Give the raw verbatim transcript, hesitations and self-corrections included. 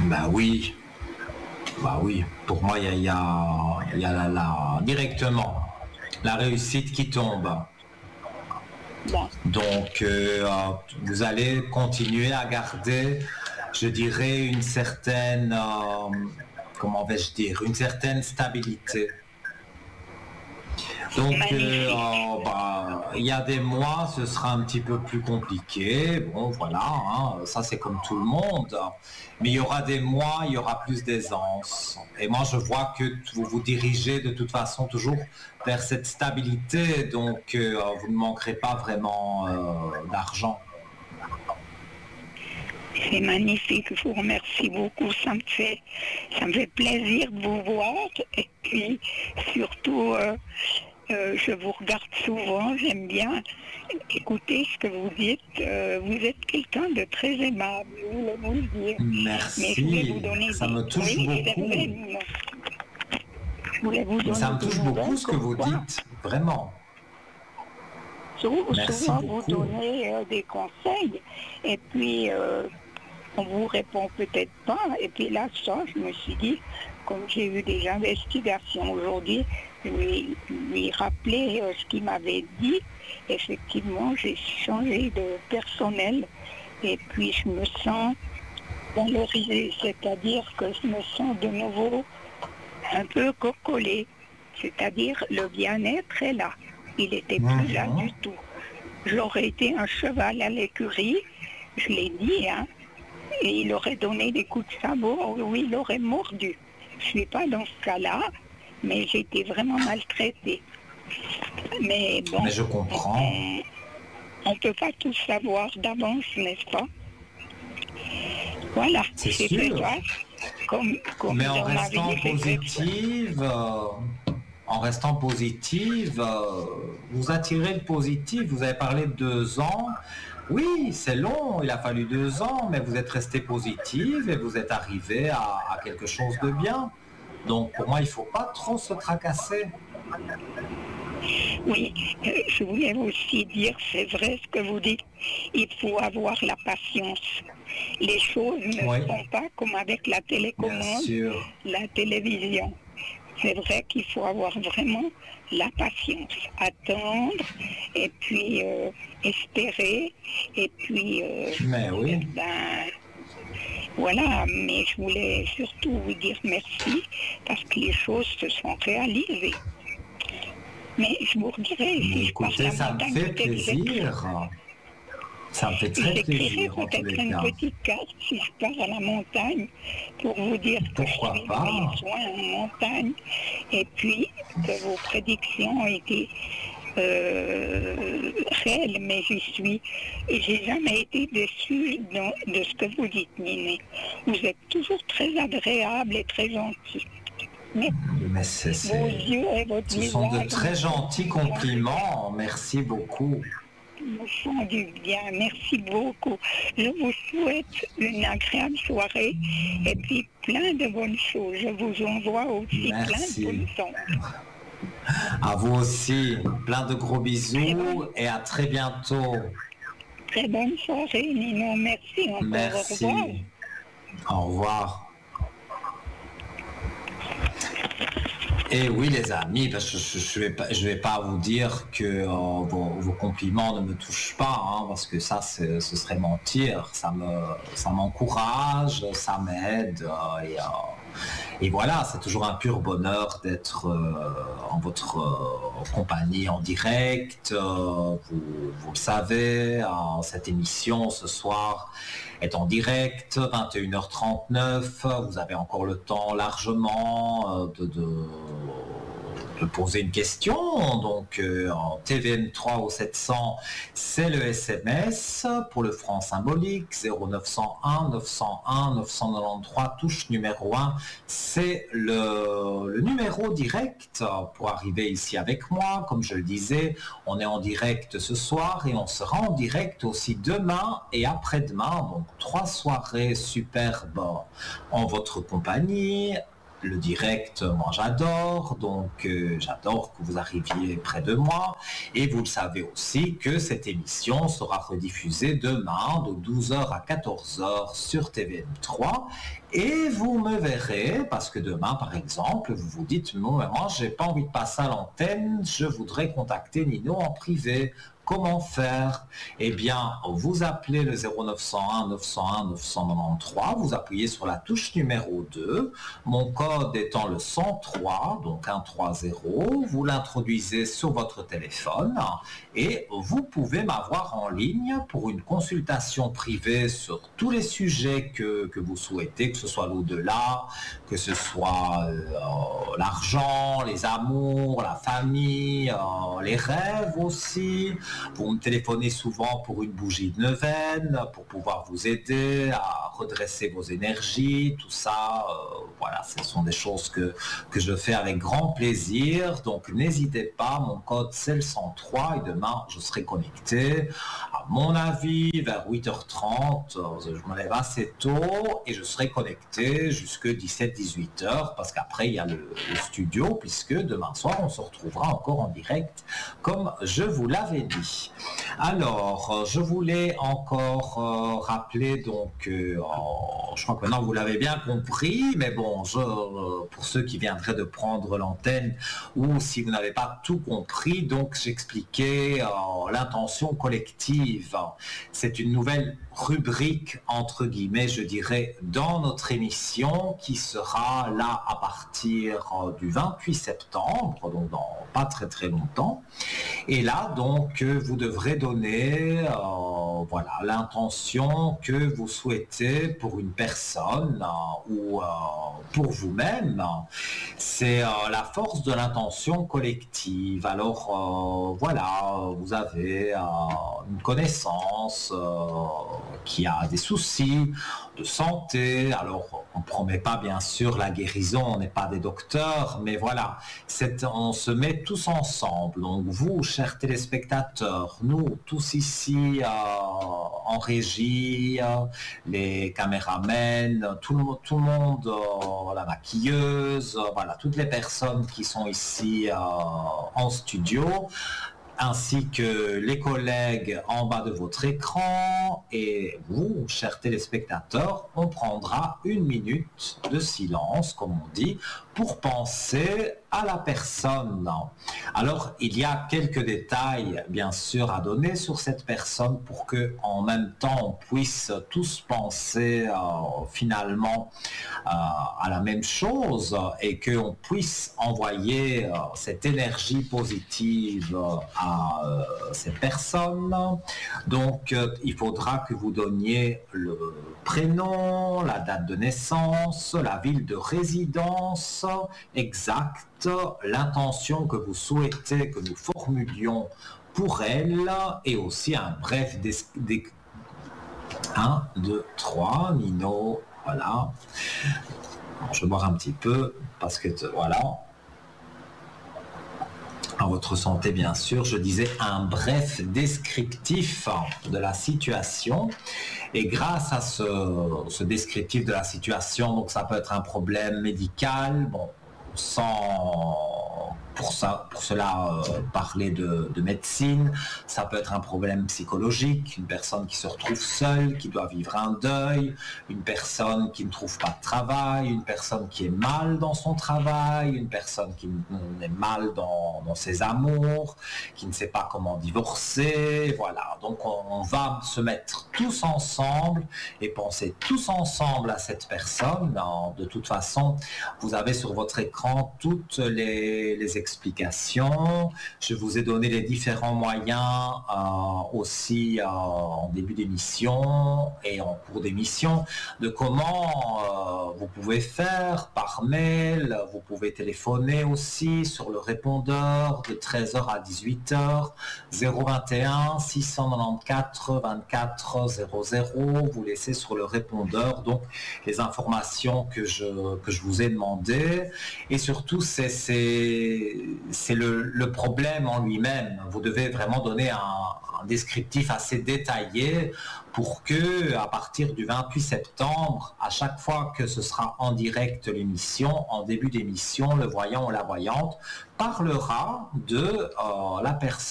Bah oui, bah oui. Pour moi, il y a, il y a, il y a la, la- directement la réussite qui tombe. Bon, Donc, euh, vous allez continuer à garder, je dirais, une certaine, euh, comment vais-je dire, une certaine stabilité. Donc, euh, magnifique. euh, bah, il y a des mois, ce sera un petit peu plus compliqué. Bon, voilà, hein, ça c'est comme tout le monde. Mais il y aura des mois, il y aura plus d'aisance. Et moi, je vois que vous vous dirigez de toute façon toujours vers cette stabilité. Donc, euh, vous ne manquerez pas vraiment euh, d'argent. C'est magnifique, je vous remercie beaucoup, ça me fait, ça me fait plaisir de vous voir et puis surtout euh, euh, je vous regarde souvent, j'aime bien écouter ce que vous dites, euh, vous êtes quelqu'un de très aimable, je voulais vous le dire, mais je voulais vous Merci, donner ça des, me touche oui c'est vrai, beaucoup. non. Je voulais vous Ça donner me des touche beaucoup nouvelles ce que comme vous quoi dites, vraiment. sou- Merci souvent vous beaucoup. donnez euh, des conseils et puis euh, on vous répond peut-être pas. Et puis là, ça, je me suis dit, comme j'ai eu des investigations aujourd'hui, je vais lui rappeler euh, ce qu'il m'avait dit. Effectivement, j'ai changé de personnel et puis je me sens valorisée, c'est-à-dire que je me sens de nouveau un peu cocolée, c'est-à-dire le bien-être est là. Il n'était plus là Mhm. du tout. J'aurais été un cheval à l'écurie, je l'ai dit, hein, et il aurait donné des coups de sabot ou il aurait mordu. Je ne suis pas dans ce cas-là, mais j'ai été vraiment maltraitée. Mais bon, Mais je comprends. on ne peut pas tout savoir d'avance, n'est-ce pas? Voilà, C'est j'ai fait sûr. ça. Comme, comme Mais en dans ma restant vie, j'ai fait ça. positive, euh, en restant positive, euh, vous attirez le positif. Vous avez parlé de deux ans. Oui, c'est long, il a fallu deux ans, mais vous êtes resté positive et vous êtes arrivé à, à quelque chose de bien. Donc pour moi, il ne faut pas trop se tracasser. Oui, euh, je voulais aussi dire, c'est vrai ce que vous dites, il faut avoir la patience. Les choses ne Oui, se font pas comme avec la bien télécommande, sûr. la télévision. C'est vrai qu'il faut avoir vraiment la patience, attendre et puis euh, espérer et puis euh, Mais oui. ben voilà, mais je voulais surtout vous dire merci parce que les choses se sont réalisées. Mais je vous redirai, Mais si je pars à écoutez, la ça me montagne, fait peut-être j'écris- plaisir. Ça me fait très j'écrirai plaisir en tous peut-être les une cas. petite carte si je pars à la montagne pour vous dire que je Pourquoi suis venue pas? soin en montagne et puis que vos prédictions ont été euh, réelles, mais j'y suis. Et j'ai jamais été déçue de, de ce que vous dites, Niné. Vous êtes toujours très agréable et très gentil. Mais Mais c'est, vos c'est- yeux et votre ce sont de visage me très font, gentils me font du compliments. Merci beaucoup. me font du bien. Merci beaucoup. Je vous souhaite une agréable soirée et puis plein de bonnes choses. Je vous envoie aussi plein de bonnes Merci. ondes. À vous aussi. Plein de gros Très bonne, bisous et à très bientôt. très bonne soirée, Nino. Merci encore. Au revoir. Merci. Au revoir. Et oui, les amis, parce que je ne vais, pas- je vais pas vous dire que euh, vos, vos compliments ne me touchent pas, hein, parce que ça, c'est- ce serait mentir. Ça me, ça m'encourage, ça m'aide. euh, et, euh, et voilà, c'est toujours un pur bonheur d'être euh, en votre euh, compagnie en direct. Euh, vous, vous le savez, hein, cette émission ce soir est en direct, vingt et une heures trente-neuf. Vous avez encore le temps largement euh, de, de, de poser une question. Donc euh, en T V M trois au sept cents, c'est le S M S pour le franc symbolique zéro neuf cent un neuf cent un neuf cent quatre-vingt-treize, touche numéro un. C'est le, le numéro direct pour arriver ici avec moi. Comme je le disais, on est en direct ce soir et on sera en direct aussi demain et après-demain. Donc trois soirées superbes en votre compagnie. le direct, moi j'adore, donc euh, j'adore que vous arriviez près de moi. Et vous le savez aussi que cette émission sera rediffusée demain de douze heures à quatorze heures sur T V M trois. Et vous me verrez, parce que demain, par exemple, vous vous dites, non, mais moi, j'ai pas envie de passer à l'antenne, je voudrais contacter Nino en privé. Comment faire? Eh bien, vous appelez le zéro neuf cent un neuf cent un neuf cent quatre-vingt-treize, vous appuyez sur la touche numéro deux, mon code étant le cent trois, donc cent trente, vous l'introduisez sur votre téléphone et vous pouvez m'avoir en ligne pour une consultation privée sur tous les sujets que, que vous souhaitez, que ce soit l'au-delà, que ce soit euh, l'argent, les amours, la famille, euh, les rêves aussi. Vous me téléphonez souvent pour une bougie de neuvaine, pour pouvoir vous aider à redresser vos énergies, tout ça, euh, voilà, ce sont des choses que, que je fais avec grand plaisir, donc n'hésitez pas, mon code c'est le cent trois et demain je serai connecté, à mon avis, vers huit heures trente, je me lève assez tôt et je serai connecté jusque dix-sept dix-huit heures, parce qu'après il y a le, le studio, puisque demain soir on se retrouvera encore en direct, comme je vous l'avais dit. Alors, je voulais encore euh, rappeler, donc, euh, oh, je crois que maintenant vous l'avez bien compris, mais bon, je, euh, pour ceux qui viendraient de prendre l'antenne, ou si vous n'avez pas tout compris, donc j'expliquais euh, l'intention collective. C'est une nouvelle rubrique, entre guillemets, je dirais, dans notre émission, qui sera là à partir euh, du vingt-huit septembre, donc dans pas très très longtemps. Et là, donc, vous devrez donner euh, voilà, l'intention que vous souhaitez pour une personne euh, ou euh, pour vous-même. C'est euh, la force de l'intention collective. Alors, euh, voilà, vous avez euh, une connaissance euh, qui a des soucis de santé. Alors, on ne promet pas, bien sûr, la guérison, on n'est pas des docteurs, mais voilà, c'est, on se met tous ensemble. Donc, vous, chers téléspectateurs, nous, tous ici euh, en régie, euh, les caméramens, tout le, tout le monde, euh, la maquilleuse, euh, voilà, toutes les personnes qui sont ici euh, en studio, ainsi que les collègues en bas de votre écran, et vous, chers téléspectateurs, on prendra une minute de silence, comme on dit, pour penser à la personne. Alors, il y a quelques détails, bien sûr, à donner sur cette personne pour que, en même temps, on puisse tous penser euh, finalement euh, à la même chose et qu'on puisse envoyer euh, cette énergie positive euh, à euh, cette personne. Donc, euh, il faudra que vous donniez le prénom, la date de naissance, la ville de résidence exacte, l'intention que vous souhaitez que nous formulions pour elle, et aussi un bref des... des... un, deux, trois, Nino, voilà. Alors, je vais boire un petit peu, parce que, voilà, à votre santé, bien sûr. Je disais un bref descriptif de la situation. Et grâce à ce, ce descriptif de la situation, donc ça peut être un problème médical, bon, sans pour ça, pour cela euh, parler de, de médecine, ça peut être un problème psychologique, une personne qui se retrouve seule, qui doit vivre un deuil, une personne qui ne trouve pas de travail, une personne qui est mal dans son travail, une personne qui est mal dans, dans ses amours, qui ne sait pas comment divorcer, voilà. Donc on, on va se mettre tous ensemble et penser tous ensemble à cette personne. Alors, de toute façon, vous avez sur votre écran toutes les, les explications. Je vous ai donné les différents moyens euh, aussi euh, en début d'émission et en cours d'émission de comment euh, vous pouvez faire par mail, vous pouvez téléphoner aussi sur le répondeur de treize heures à dix-huit heures, zéro vingt et un six cent quatre-vingt-quatorze vingt-quatre zéro zéro, vous laissez sur le répondeur donc les informations que je, que je vous ai demandées, et surtout c'est, c'est, c'est le, le problème en lui-même. Vous devez vraiment donner un, un descriptif assez détaillé pour que, à partir du vingt-huit septembre, à chaque fois que ce sera en direct l'émission, en début d'émission, le voyant ou la voyante parlera de euh, la personne